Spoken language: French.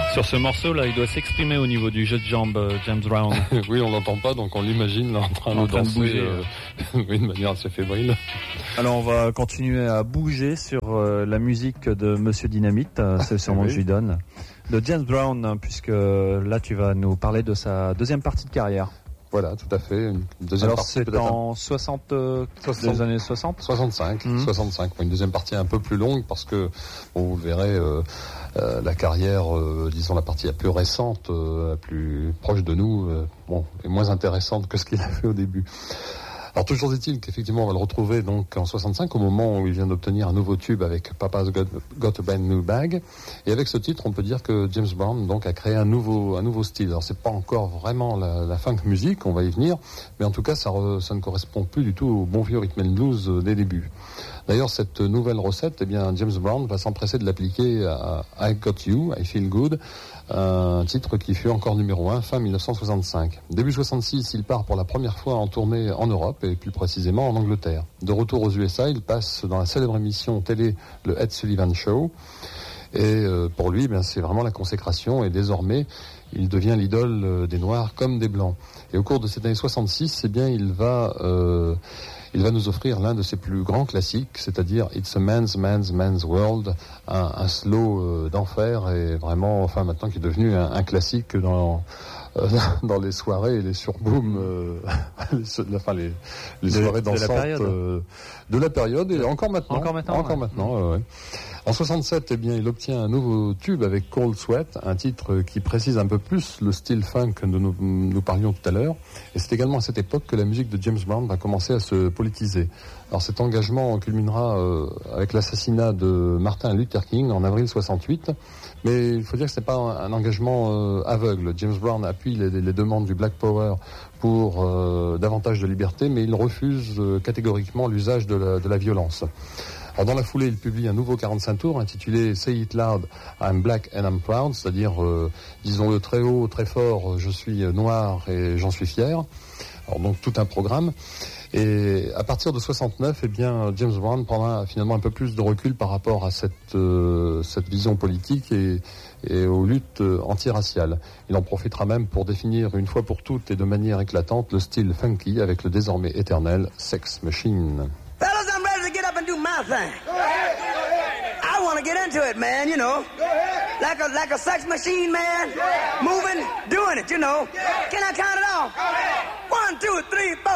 Sur ce morceau-là, il doit s'exprimer au niveau du jeu de jambes, James Brown. Oui, on l'entend pas, donc on l'imagine là, en train de danser oui, de manière assez fébrile. Alors on va continuer à bouger sur la musique de Monsieur Dynamite, c'est son nom que je lui donne, de James Brown, puisque là tu vas nous parler de sa deuxième partie de carrière. Voilà, tout à fait. Une deuxième Alors partie, c'est peut-être en 60, des années 60 65, 65. Une deuxième partie un peu plus longue parce que, bon, vous verrez, la carrière, disons la partie la plus récente, la plus proche de nous, bon, est moins intéressante que ce qu'il a fait au début. Alors toujours est-il qu'effectivement on va le retrouver donc en 65 au moment où il vient d'obtenir un nouveau tube avec Papa's Got a Brand New Bag, et avec ce titre on peut dire que James Brown donc a créé un nouveau style. Alors c'est pas encore vraiment la funk music, on va y venir, mais en tout cas ça ne correspond plus du tout au bon vieux rhythm and blues des débuts. D'ailleurs, cette nouvelle recette, eh bien, James Brown va s'empresser de l'appliquer à I Got You, I Feel Good, un titre qui fut encore numéro 1 fin 1965. Début 66, il part pour la première fois en tournée en Europe et plus précisément en Angleterre. De retour aux USA, il passe dans la célèbre émission télé le Ed Sullivan Show. Et pour lui, ben, c'est vraiment la consécration et désormais, il devient l'idole des Noirs comme des Blancs. Et au cours de cette année 66, eh bien, il va nous offrir l'un de ses plus grands classiques, c'est-à-dire It's a Man's World, un slow d'enfer, et vraiment, enfin maintenant qui est devenu un classique dans les soirées et les surbooms, les soirées dansantes de la période et encore maintenant. Ouais. En 67, eh bien, il obtient un nouveau tube avec Cold Sweat, un titre qui précise un peu plus le style funk dont nous parlions tout à l'heure. Et c'est également à cette époque que la musique de James Brown va commencer à se politiser. Alors cet engagement culminera avec l'assassinat de Martin Luther King en avril 68. Mais il faut dire que ce n'est pas un engagement aveugle. James Brown appuie les demandes du Black Power pour davantage de liberté, mais il refuse catégoriquement l'usage de la violence. Alors dans la foulée, il publie un nouveau 45 tours intitulé Say It Loud, I'm Black and I'm Proud, c'est-à-dire, disons-le très haut, très fort, je suis noir et j'en suis fier. Alors donc tout un programme. Et à partir de 69, eh bien, James Brown prendra finalement un peu plus de recul par rapport à cette vision politique et aux luttes antiraciales. Il en profitera même pour définir une fois pour toutes et de manière éclatante le style funky avec le désormais éternel Sex Machine. Fellas, I'm ready to get up and do my thing. Go ahead. I want to get into it, man, you know. Go ahead. Like a sex machine, man. Yeah. Moving, doing it, you know. Yeah. Can I count it off? Go ahead. 1, 2, 3, 4.